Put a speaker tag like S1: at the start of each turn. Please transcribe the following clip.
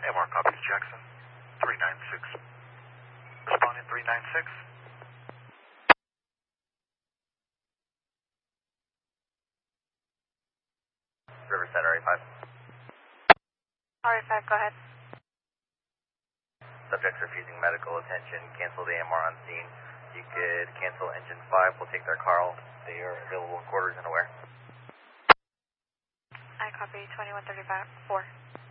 S1: MR copies Jackson, 396. Responding 396.
S2: Riverside RA5.
S3: RA5, go ahead.
S2: Subjects refusing medical attention. Cancel the MR on scene. You could cancel engine 5. We'll take their Carl. They are available in quarters and aware.
S3: I copy 2135-4.